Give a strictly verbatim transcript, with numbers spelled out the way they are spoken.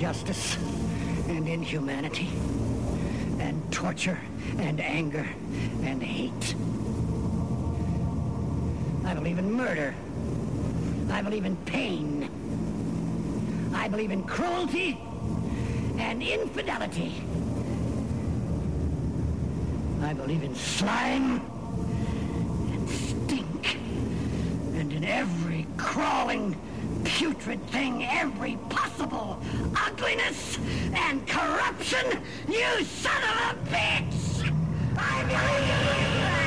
injustice and inhumanity and torture and anger and hate. I believe in murder. I believe in pain. I believe in cruelty and infidelity. I believe in slime and stink and in every crawling, putrid thing, every possible ugliness and corruption, you son of a bitch! I believe in